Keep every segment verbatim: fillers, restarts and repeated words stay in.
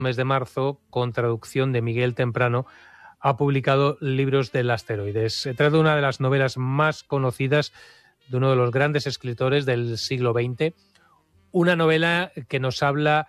mes de marzo, con traducción de Miguel Temprano, ha publicado Libros del Asteroide. Se trata de una de las novelas más conocidas de uno de los grandes escritores del siglo veinte, una novela que nos habla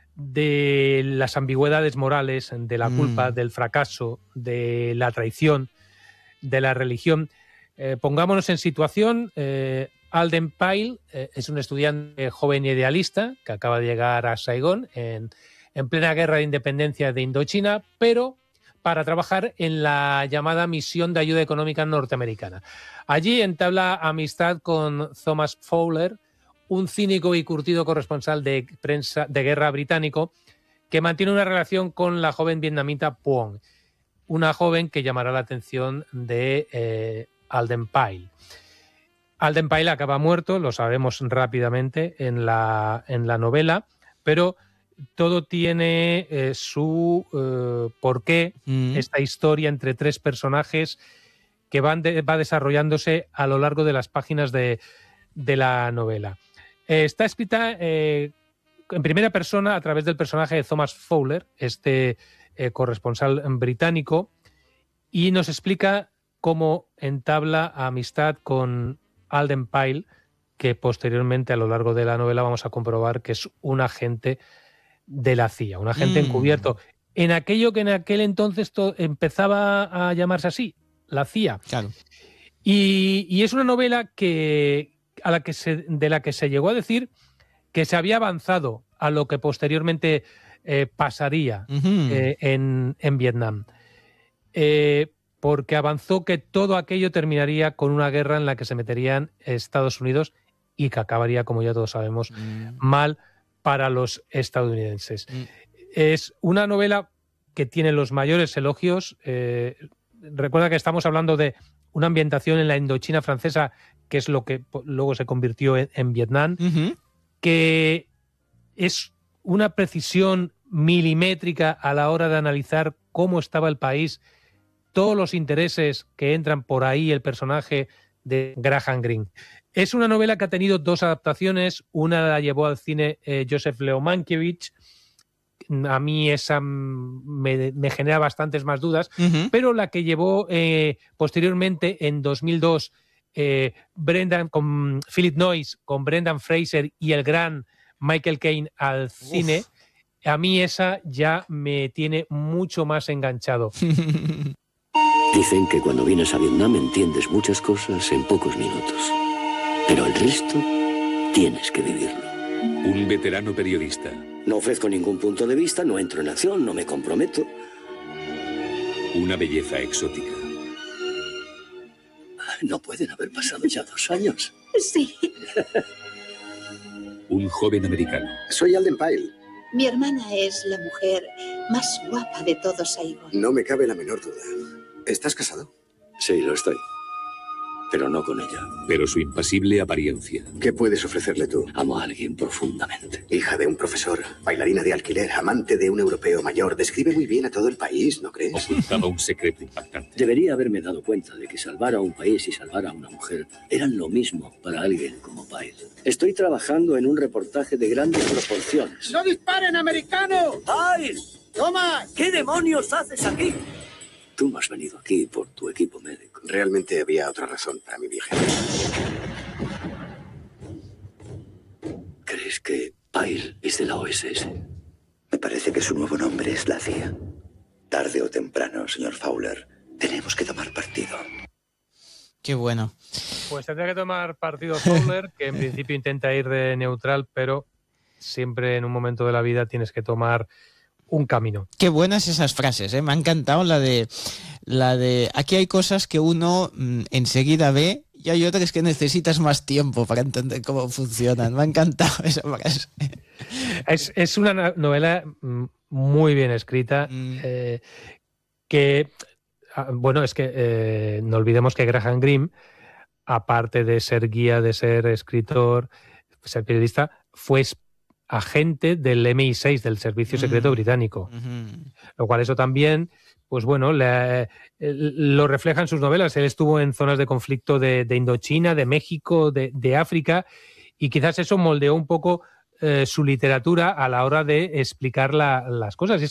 de las ambigüedades morales, de la culpa, mm. del fracaso, de la traición, de la religión. Eh, pongámonos en situación, eh, Alden Pyle eh, es un estudiante joven y idealista que acaba de llegar a Saigón en, en plena guerra de independencia de Indochina, pero para trabajar en la llamada Misión de Ayuda Económica Norteamericana. Allí entabla amistad con Thomas Fowler, un cínico y curtido corresponsal de prensa de guerra británico que mantiene una relación con la joven vietnamita Puong, una joven que llamará la atención de eh, Alden Pyle. Alden Pyle acaba muerto, lo sabemos rápidamente en la, en la novela, pero todo tiene eh, su eh, porqué, mm. esta historia entre tres personajes que van de, va desarrollándose a lo largo de las páginas de, de la novela. Eh, está escrita eh, en primera persona a través del personaje de Thomas Fowler, este eh, corresponsal británico, y nos explica cómo entabla amistad con Alden Pyle, que posteriormente a lo largo de la novela vamos a comprobar que es un agente de la C I A, un agente mm. encubierto en aquello que en aquel entonces to- empezaba a llamarse así, la C I A. Claro. Y, y es una novela que, a la que se, de la que se llegó a decir que se había avanzado a lo que posteriormente eh, pasaría uh-huh. eh, en, en Vietnam. Eh, porque avanzó que todo aquello terminaría con una guerra en la que se meterían Estados Unidos y que acabaría, como ya todos sabemos, mm. mal para los estadounidenses. Mm. Es una novela que tiene los mayores elogios. Eh, recuerda que estamos hablando de una ambientación en la Indochina francesa, que es lo que luego se convirtió en, en Vietnam, uh-huh. que es una precisión milimétrica a la hora de analizar cómo estaba el país, todos los intereses que entran por ahí, el personaje de Graham Greene. Es una novela que ha tenido dos adaptaciones. Una la llevó al cine eh, Joseph Leo Mankiewicz. A mí esa me, me genera bastantes más dudas, uh-huh. pero la que llevó eh, posteriormente en dos mil dos eh, Brendan, con Philip Noyce, con Brendan Fraser y el gran Michael Caine al cine, Uf. a mí esa ya me tiene mucho más enganchado. Dicen que cuando vienes a Vietnam entiendes muchas cosas en pocos minutos, pero el resto tienes que vivirlo. Un veterano periodista. No ofrezco ningún punto de vista, no entro en acción, no me comprometo. Una belleza exótica. No pueden haber pasado ya dos años. Sí. Un joven americano. Soy Alden Pyle. Mi hermana es la mujer más guapa de todo Saigón. No me cabe la menor duda. ¿Estás casado? Sí, lo estoy. Pero no con ella. Pero su impasible apariencia. ¿Qué puedes ofrecerle tú? Amo a alguien profundamente. Hija de un profesor, bailarina de alquiler, amante de un europeo mayor. Describe muy bien a todo el país, ¿no crees? Ocultaba un secreto impactante. Debería haberme dado cuenta de que salvar a un país y salvar a una mujer eran lo mismo para alguien como Pyle. Estoy trabajando en un reportaje de grandes proporciones. ¡No disparen, americano! ¡Pyle! ¡Toma! ¿Qué demonios haces aquí? Tú no has venido aquí por tu equipo médico. Realmente había otra razón para mi viaje. ¿Crees que Pyle es de la O S S? Me parece que su nuevo nombre es la C I A. Tarde o temprano, señor Fowler, tenemos que tomar partido. Qué bueno. Pues tendrá que tomar partido Fowler, que en principio intenta ir de neutral, pero siempre en un momento de la vida tienes que tomar un camino. Qué buenas esas frases, ¿eh? Me ha encantado la de la de aquí hay cosas que uno mmm, enseguida ve y hay otras que necesitas más tiempo para entender cómo funcionan. Me ha encantado esa frase. Es, es una novela muy bien escrita, mm. eh, que, bueno, es que eh, no olvidemos que Graham Greene, aparte de ser guía, de ser escritor, ser periodista, fue agente del M I seis, del Servicio Secreto mm. Británico. Mm-hmm. Lo cual eso también, pues bueno, le, lo refleja en sus novelas. Él estuvo en zonas de conflicto de, de Indochina, de México, de, de África, y quizás eso moldeó un poco eh, su literatura a la hora de explicar la, las cosas.